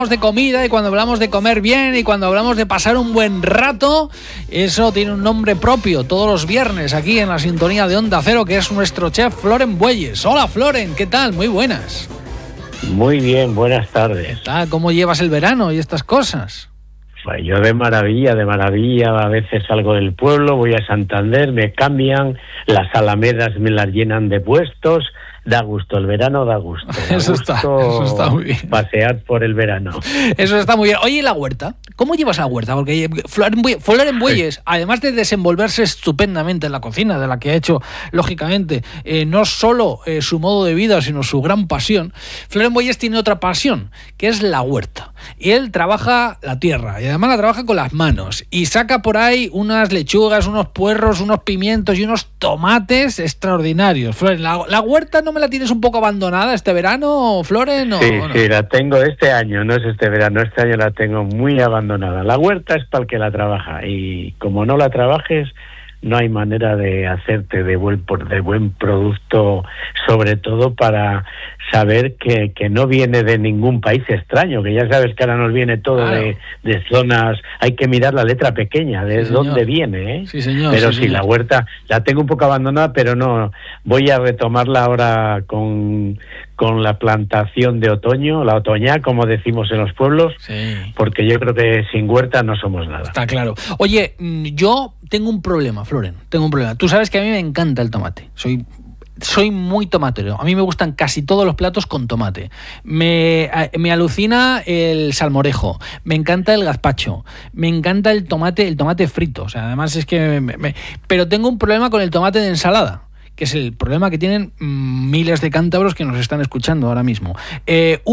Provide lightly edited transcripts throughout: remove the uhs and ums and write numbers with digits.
de comida y cuando hablamos de comer bien y cuando hablamos de pasar un buen rato, eso tiene un nombre propio todos los viernes aquí en la sintonía de Onda Cero, que es nuestro chef Floren Bueyes. Hola Floren, ¿qué tal? Muy buenas. Muy bien, buenas tardes. ¿Qué tal? ¿Cómo llevas el verano y estas cosas? Pues yo de maravilla, a veces salgo del pueblo, voy a Santander, me cambian, las alamedas me las llenan de puestos. Da gusto, el verano da gusto. Eso está muy bien. Pasear por el verano. Eso está muy bien. Oye, ¿y la huerta? ¿Cómo llevas la huerta? Porque Floren Bueyes, además de desenvolverse estupendamente en la cocina, de la que ha hecho, lógicamente, no solo su modo de vida, sino su gran pasión, Floren Bueyes tiene otra pasión, que es la huerta. Y él trabaja la tierra, y además la trabaja con las manos, y saca por ahí unas lechugas, unos puerros, unos pimientos y unos tomates extraordinarios. Floren, ¿la huerta no me la tienes un poco abandonada este verano, Floren? Sí, la tengo este año, no es este verano, este año la tengo muy abandonada. La huerta es para el que la trabaja, y como no la trabajes, no hay manera de hacerte de buen producto, sobre todo para saber que no viene de ningún país extraño, que ya sabes que ahora nos viene todo de zonas, hay que mirar la letra pequeña, de dónde viene, ¿eh? Sí, señor. Pero sí, sí, señor. La huerta la tengo un poco abandonada, pero no, voy a retomarla ahora con la plantación de otoño, la otoñá, como decimos en los pueblos, porque yo creo que sin huerta no somos nada. Está claro. Oye, yo tengo un problema, Floren, tengo un problema. Tú sabes que a mí me encanta el tomate, soy muy tomatero. A mí me gustan casi todos los platos con tomate. Me alucina el salmorejo, me encanta el gazpacho, me encanta el tomate frito. O sea, además es que... Pero tengo un problema con el tomate de ensalada, que es el problema que tienen miles de cántabros que nos están escuchando ahora mismo. Que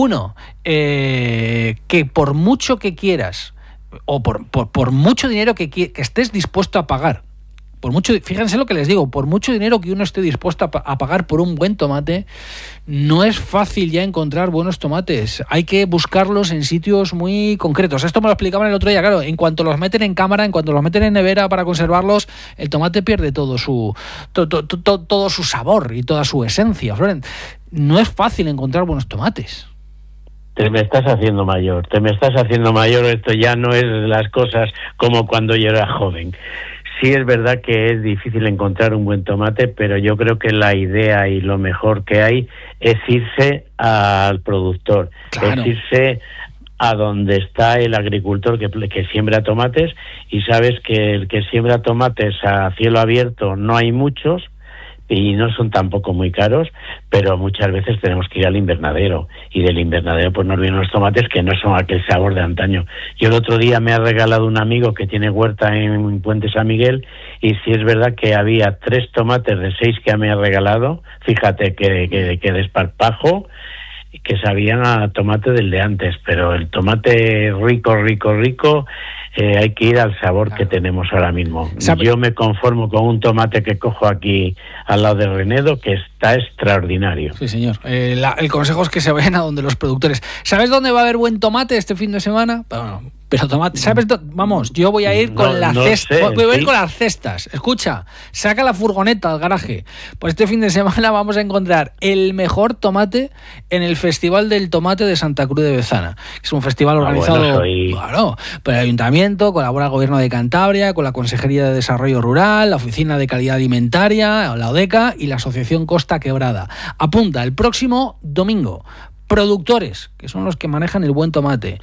por mucho que quieras, o por mucho dinero que estés dispuesto a pagar, fíjense lo que les digo, por mucho dinero que uno esté dispuesto a pagar por un buen tomate, no es fácil ya encontrar buenos tomates. Hay que buscarlos en sitios muy concretos. Esto me lo explicaban el otro día. Claro, en cuanto los meten en cámara, en cuanto los meten en nevera para conservarlos, el tomate pierde todo su sabor y toda su esencia. Floren, no es fácil encontrar buenos tomates. Te me estás haciendo mayor. Esto ya no es las cosas como cuando yo era joven. Sí, es verdad que es difícil encontrar un buen tomate, pero yo creo que la idea y lo mejor que hay es irse al productor, claro. Es irse a donde está el agricultor que siembra tomates, y sabes que el que siembra tomates a cielo abierto no hay muchos, y no son tampoco muy caros, pero muchas veces tenemos que ir al invernadero, y del invernadero pues nos vienen los tomates que no son aquel sabor de antaño. Yo el otro día me ha regalado un amigo que tiene huerta en Puente San Miguel, y sí es verdad que había 3 tomates de 6 que me ha regalado, fíjate que desparpajo, que sabían a tomate del de antes, pero el tomate rico, hay que ir al sabor que tenemos ahora mismo. Yo me conformo con un tomate que cojo aquí al lado de Renedo, que está extraordinario. Sí, señor. El consejo es que se vayan a donde los productores. ¿Sabes dónde va a haber buen tomate este fin de semana? Pero tomate, ¿sabes? Vamos, yo voy a ir con la cesta. Voy a ir con las cestas. Escucha, saca la furgoneta al garaje. Pues este fin de semana vamos a encontrar el mejor tomate en el Festival del Tomate de Santa Cruz de Bezana. Es un festival organizado por el Ayuntamiento, colabora el Gobierno de Cantabria, con la Consejería de Desarrollo Rural, la Oficina de Calidad Alimentaria, la ODECA y la Asociación Costa Quebrada. Apunta el próximo domingo. Productores, que son los que manejan el buen tomate,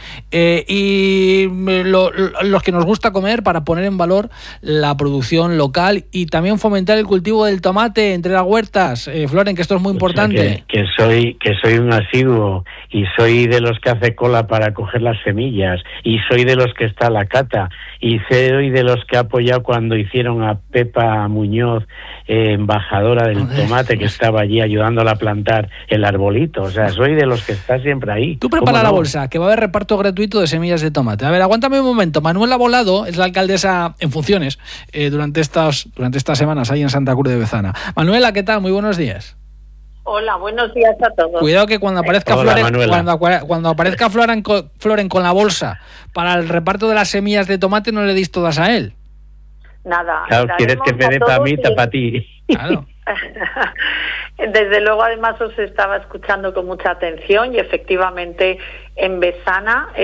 y los que nos gusta comer, para poner en valor la producción local y también fomentar el cultivo del tomate entre las huertas. Floren, que esto es muy importante. Que soy un asiduo, y soy de los que hace cola para coger las semillas, y soy de los que está a la cata, y soy de los que ha apoyado cuando hicieron a Pepa Muñoz, embajadora del tomate, que estaba allí ayudándola a plantar el arbolito. O sea, soy de los que está siempre ahí. Tú prepara la bolsa, que va a haber reparto gratuito de semillas de tomate. A ver, aguántame un momento. Manuela Volado es la alcaldesa en funciones durante estas semanas ahí en Santa Cruz de Bezana. Manuela, ¿qué tal? Muy buenos días. Hola, buenos días a todos. Cuidado que cuando aparezca cuando aparezca Floren con la bolsa para el reparto de las semillas de tomate, no le deis todas a él. Nada. Claro, quieres que me dé para mí, para ti. Claro. Desde luego, además, os estaba escuchando con mucha atención y efectivamente en Besana